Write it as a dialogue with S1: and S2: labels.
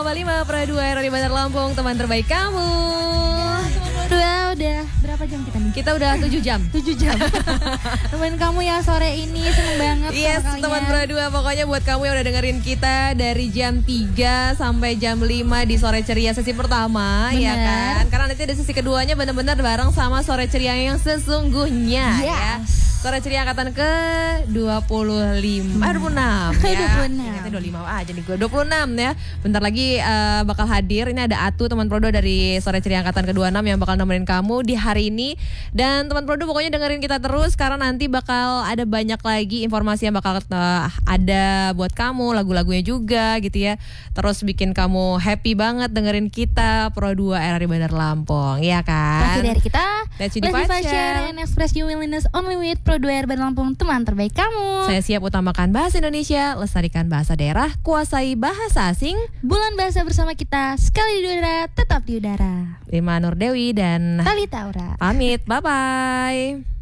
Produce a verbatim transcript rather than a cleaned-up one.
S1: lima Pro dua R R I Bandar Lampung, teman terbaik kamu.
S2: Dua udah berapa jam kita nih?
S1: Kita udah tujuh jam.
S2: tujuh jam. Teman kamu yang sore ini seneng banget.
S1: Yes, teman Pro dua, pokoknya buat kamu yang udah dengerin kita dari jam tiga sampai jam lima di Sore Ceria sesi pertama.
S2: Bener.
S1: Ya kan? Karena nanti ada sesi keduanya benar-benar bareng sama Sore Ceria yang sesungguhnya.
S2: Yes.
S1: Ya. Sore Ceria angkatan ke dua puluh lima, eh, dua puluh enam ya.
S2: dua puluh enam.
S1: Ingatnya dua puluh lima aja nih gue, dua puluh enam ya. Bentar lagi uh, bakal hadir. Ini ada Atu, teman Pro dua dari Sore Ceria angkatan ke dua puluh enam yang bakal nemenin kamu di hari ini. Dan teman Pro dua pokoknya dengerin kita terus karena nanti bakal ada banyak lagi informasi yang bakal uh, ada buat kamu, lagu-lagunya juga gitu ya. Terus bikin kamu happy banget dengerin kita Pro dua R R I Bandar Lampung, iya kan?
S2: Masih dari kita,
S1: Let's
S2: Let's Fashion and Express You Willingness Only with Pro dua R Bandar Lampung, teman terbaik kamu.
S1: Saya siap utamakan bahasa Indonesia, lestarikan bahasa daerah, kuasai bahasa asing.
S2: Bulan bahasa bersama kita, sekali di udara, tetap di udara.
S1: Rima Nur Dewi dan
S2: Talita Aura.
S1: pamit, bye-bye.